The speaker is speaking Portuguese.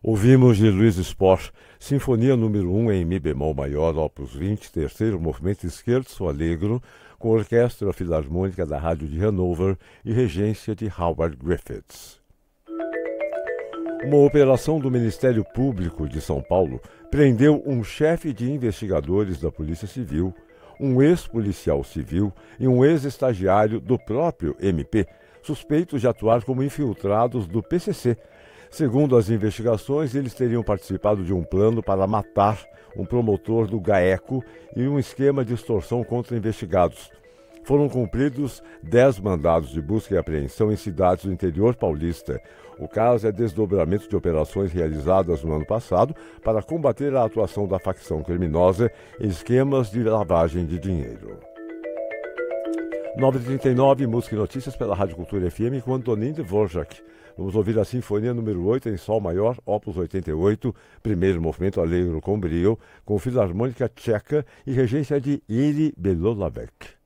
Ouvimos de Luiz Spohr, Sinfonia número 1 em Mi bemol maior, opus 20, terceiro movimento Scherzo Allegro, com a Orquestra Filarmônica da Rádio de Hanover e regência de Howard Griffiths. Uma operação do Ministério Público de São Paulo prendeu um chefe de investigadores da Polícia Civil, um ex-policial civil e um ex-estagiário do próprio MP, suspeitos de atuar como infiltrados do PCC. Segundo as investigações, eles teriam participado de um plano para matar um promotor do GAECO e um esquema de extorsão contra investigados. Foram cumpridos 10 mandados de busca e apreensão em cidades do interior paulista. O caso é desdobramento de operações realizadas no ano passado para combater a atuação da facção criminosa em esquemas de lavagem de dinheiro. 9h39, música e notícias pela Rádio Cultura FM com Antonin Dvorak. Vamos ouvir a Sinfonia número 8 em Sol maior, opus 88, primeiro movimento Allegro com brio, com Filarmônica Tcheca e regência de Jiří Belohlávek.